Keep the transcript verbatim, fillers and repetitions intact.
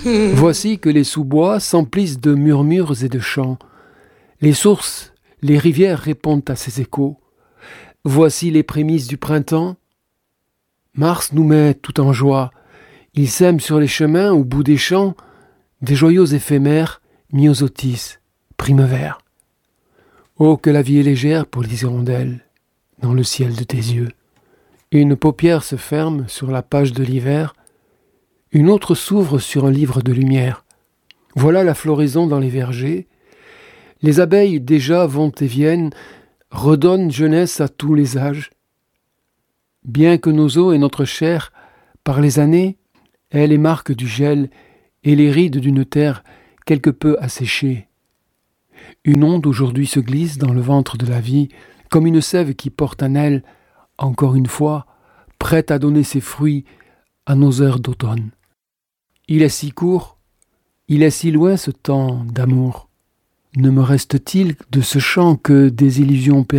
Voici que les sous-bois s'emplissent de murmures et de chants. Les sources, les rivières répondent à ces échos. Voici les prémices du printemps. Mars nous met tout en joie. Il sème sur les chemins, au bout des champs, des joyaux éphémères, myosotis, primevère. Oh, que la vie est légère pour les hirondelles, dans le ciel de tes yeux. Une paupière se ferme sur la page de l'hiver, une autre s'ouvre sur un livre de lumière. Voilà la floraison dans les vergers. Les abeilles déjà vont et viennent, redonnent jeunesse à tous les âges. Bien que nos os et notre chair, par les années, aient les marques du gel et les rides d'une terre quelque peu asséchée. Une onde aujourd'hui se glisse dans le ventre de la vie, comme une sève qui porte en elle, encore une fois, prête à donner ses fruits à nos heures d'automne. Il est si court, il est si loin ce temps d'amour. Ne me reste-t-il de ce chant que des illusions perdues ?